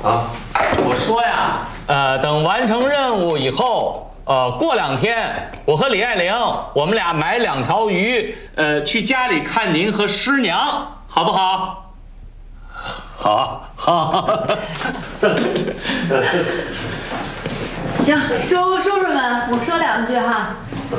啊， 我说呀，等完成任务以后，过2天，我和李爱玲，我们俩买2条鱼，去家里看您和师娘，好不好？ 好，好。 行，叔叔们，我说2句哈。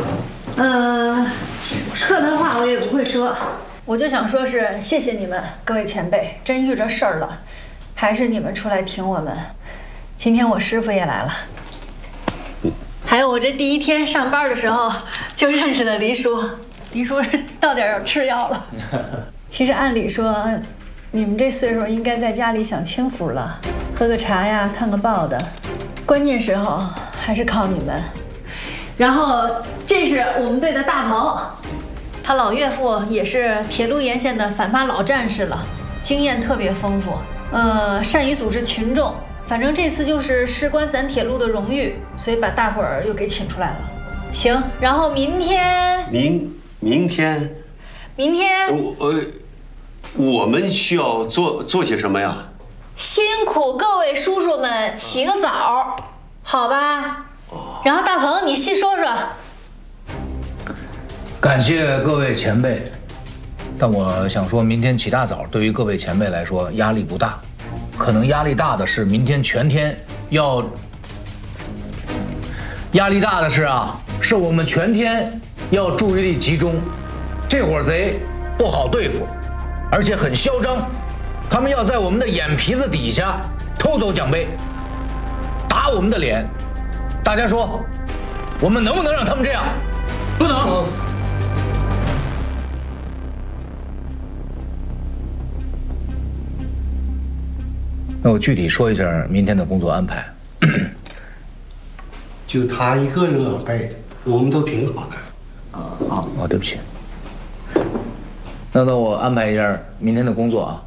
客套话我也不会说，我就想说是谢谢你们各位前辈，真遇着事儿了，还是你们出来挺我们。今天我师傅也来了，还有我这第1天上班的时候就认识的黎叔，黎叔到点要吃药了。其实按理说，你们这岁数应该在家里享清福了，喝个茶呀，看个报的，关键时候还是靠你们。然后这是我们队的大鹏，他老岳父也是铁路沿线的反扒老战士了，经验特别丰富，善于组织群众。反正这次就是事关咱铁路的荣誉，所以把大伙儿又给请出来了。行，然后明天， 明天，我们需要做些什么呀？ 辛苦各位叔叔们起个早，好吧？然后大鹏，你细说说。 感谢各位前辈，但我想说，明天起大早对于各位前辈来说压力不大，可能压力大的是明天全天要，压力大的是是我们全天要注意力集中，这伙贼不好对付，而且很嚣张，他们要在我们的眼皮子底下偷走奖杯，打我们的脸。大家说，我们能不能让他们这样？不能。那我具体说一下明天的工作安排。 就他一个人老背，我们都挺好的。 对不起。那我安排一下明天的工作啊。